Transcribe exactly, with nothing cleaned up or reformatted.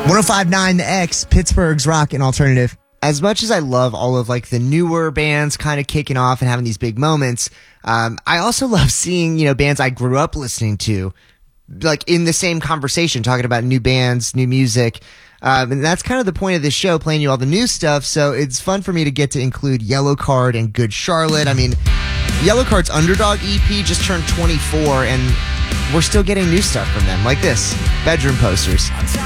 one oh five point nine The X, Pittsburgh's rock and alternative. As much as I love all of like the newer bands kind of kicking off and having these big moments, um, I also love seeing, you know, bands I grew up listening to, like in the same conversation, talking about new bands, new music. Um, and that's kind of the point of this show, playing you all the new stuff. So it's fun for me to get to include Yellowcard and Good Charlotte. I mean, Yellowcard's Underdog E P just turned twenty-four, and we're still getting new stuff from them, like this, Bedroom Posters.